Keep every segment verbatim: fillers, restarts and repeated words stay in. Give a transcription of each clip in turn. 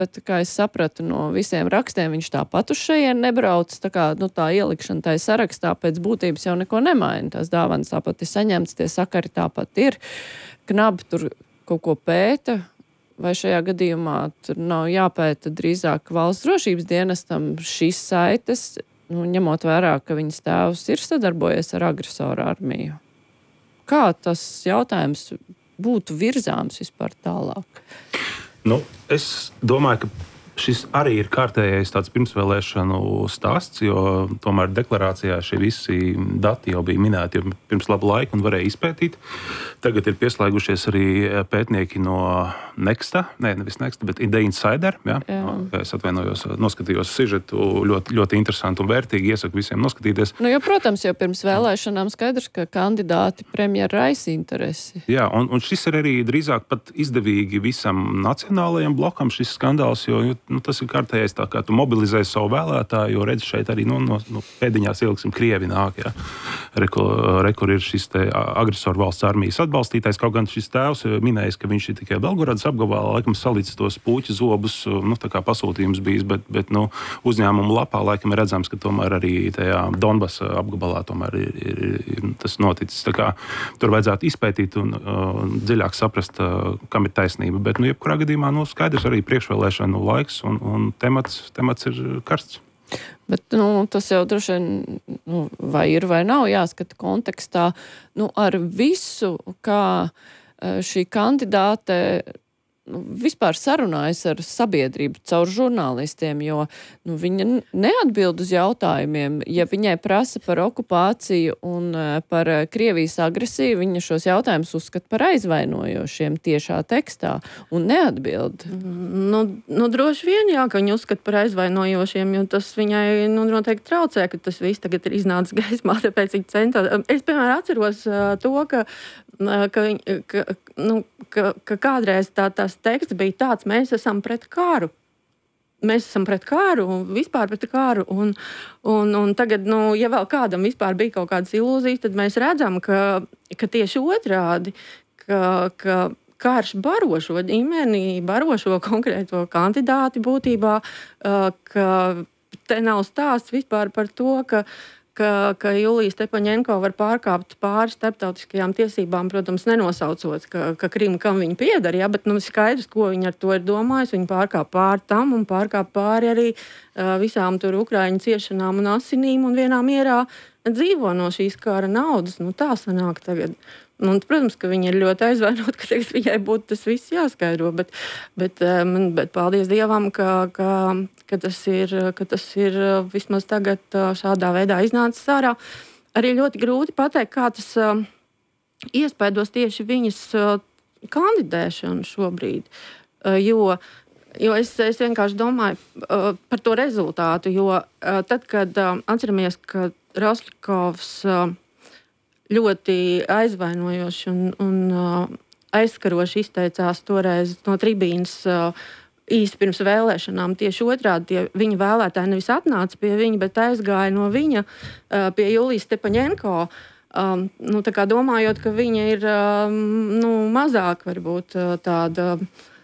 bet, kā es sapratu no visiem rakstiem, viņš tāpat uz šajien nebrauc, tā kā, nu, tā ielikšana tai sarakstā pēc būtības jau neko nemaina. Tās dāvanas tāpat ir saņemts, tie sakari tāpat ir. Knab tur kaut ko pēta, vai šajā gadījumā tur nav jāpēta drīzāk valsts drošības dienestam šīs saites, nu, ņemot vērā, ka viņas tēvs ir sadarbojies ar agresoru armiju. Kā tas jautājums būtu virzāms vispār tālāk? Nu, es domāju, ka šis arī ir kārtējais tāds pirmsvēlēšanu stāsts, jo tomēr deklarācijā šie visi dati jau bija minēti jau pirms labu laiku un varēja izpētīt. Tagad ir pieslēgušies arī pētnieki no Nexta, ne, nevis Nexta, bet The Insider. Ja? No, es atvainojos, noskatījos sižetu, ļoti, ļoti interesanti un vērtīgi, iesaku visiem noskatīties. Nu, jo, protams, jau pirms vēlēšanām skaidrs, ka kandidāti premjera raisa interesi. Jā, un, un šis ir arī drīzāk pat izdevīgi visam nacionālajam blokam šis skandāls, jo nu, tas ir kārtējais tā, kā tu mobilizēji savu vēlētāju, jo redz šeit arī nu, no, no pēdiņās ieliksim Krievi nāk, jā. Rekur, rekur ir šis te agresoru valsts armijas atbalstītājs, kaut gan šis tēvs minējis, ka viņš ir tikai Belgorodas apgabalā, laikam salīdz tos puķu zobus, nu, tā kā pasūtījums bijis, bet, bet nu, uzņēmumu lapā laikam ir redzams, ka tomēr arī tajā Donbasa apgabalā tomēr ir, ir, ir tas noticis. Tā kā tur vajadzētu izpētīt un uh, dziļāk saprast, uh, kam ir taisnība, bet, nu, jebkurā gadījumā, nu, skaidrs arī priekšvēlēšanu laiks un, un temats, temats ir karsts. Bet, nu, tas jau droši vien, nu, vai ir vai nav jāskata kontekstā, nu, ar visu, kā šī kandidāte nu, vispār sarunājas ar sabiedrību caur žurnālistiem, jo nu, viņa neatbild uz jautājumiem. Ja viņai prasa par okupāciju un par Krievijas agresiju, viņa šos jautājumus uzskata par aizvainojošiem tiešā tekstā un neatbild. Nu, nu droši vien, jā, ka viņa uzskata par aizvainojošiem, jo tas viņai nu, noteikti traucē, ka tas viss tagad ir iznācis gaismā, tāpēc viņa centās. Es, piemēram, atceros uh, to, ka Ka, ka, nu, ka, ka kādreiz tā, tās teksts bija tāds, mēs esam pret kāru. Mēs esam pret kāru un vispār pret kāru. Un, un, un tagad, nu, ja vēl kādam vispār bija kaut kādas ilūzijas, tad mēs redzam, ka, ka tieši otrādi, ka, ka karš baro šo ģimeni, baro šo konkrēto kandidāti būtībā, ka te nav stāsts vispār par to, ka Ka, ka Julija Stepaņenko var pārkāpt pāri starptautiskajām tiesībām, protams, nenosaucot, ka, ka Krima kam viņa pieder, ja, bet nu, skaidrs, ko viņa ar to ir domājis. Viņa pārkāp pāri tam un pārkāp pāri arī uh, visām tur Ukraiņu ciešanām un asinīm un vienā mierā dzīvo no šīs kara naudas. Nu, tā sanāk tagad. Un, protams, ka viņa ir ļoti aizvainota, ka tagad viņai būtu tas viss jāskaidro, bet, bet, um, bet paldies Dievam, ka, ka, ka, tas ir, ka tas ir vismaz tagad šādā veidā iznācis ārā. Arī ļoti grūti pateikt, kā tas uh, iespaidos tieši viņas uh, kandidēšanu šobrīd, uh, jo, jo es, es vienkārši domāju uh, par to rezultātu, jo uh, tad, kad uh, atceramies, ka Rosļikovs uh, ļoti aizvainojoši un, un uh, aizskaroši izteicās toreiz no tribīnas uh, īsti pirms vēlēšanām. Tieši otrādi, tie viņa vēlētāji nevis atnāca pie viņa, bet aizgāja no viņa uh, pie Julijas Stepaņenko, um, nu, tā kā domājot, ka viņa ir um, nu, mazāk varbūt uh, tāda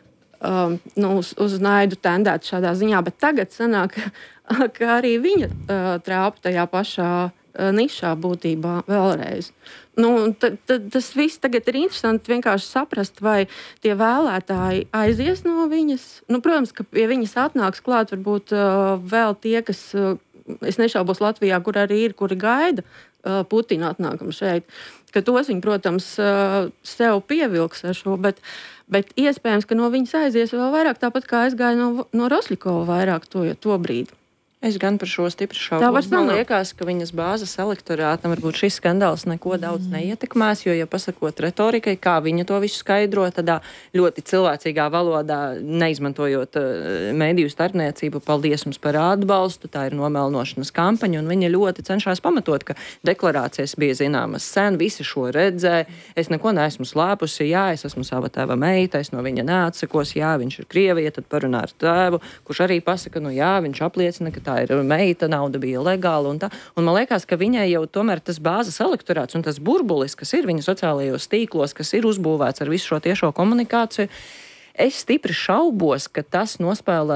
um, nu, uz, uz naidu tendēta šādā ziņā, bet tagad sanāk, ka arī viņa uh, trāpa tajā pašā nišā būtībā vēlreiz. Nu, t- t- tas viss tagad ir interesanti vienkārši saprast, vai tie vēlētāji aizies no viņas. Nu, protams, ka pie viņas atnāks klāt varbūt uh, vēl tie, kas, uh, es nešaubos Latvijā, kur arī ir, kuri gaida uh, Putina atnākumu šeit. Ka tos viņi, protams, uh, sev pievilks ar šo, bet, bet iespējams, ka no viņas aizies vēl vairāk, tāpat kā aizgāja no, no Rosļikova vairāk to, to brīdi. Es gan par šo stipri šaubos. Man liekas, ka viņas bāzes elektorātam varbūt šis skandāls neko daudz neietekmēs, jo, ja pasakot retorikai, kā viņa to visu skaidro, tādā ļoti cilvēcīgā valodā, neizmantojot uh, mēdīju starpniecību, paldies mums par atbalstu, tā ir nomelnošanas kampaņa, un viņa ļoti cenšas pamatot, ka deklarācijas bija zināmas sen, visi šo redzēja, es neko neesmu slēpusi, jā, es esmu sava tēva meita, es no viņa neatsakos, jā, viņš ir Krievija, tad parunā ar tēvu, kurš arī pasaka, nu jā, viņš apliecina, ka tā ir meita, nauda bija legāla un tā. Un man liekas, ka viņai jau tomēr tas bāzes elektorāts un tas burbulis, kas ir viņa sociālajos tīklos, kas ir uzbūvēts ar visu šo tiešo komunikāciju, Es stipri šaubos, ka tas nospēlē